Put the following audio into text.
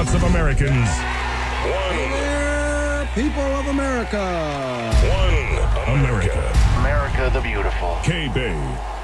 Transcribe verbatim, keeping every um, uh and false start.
thoughts of Americans. One. There, people of America. One. America. America the Beautiful. K-Bay.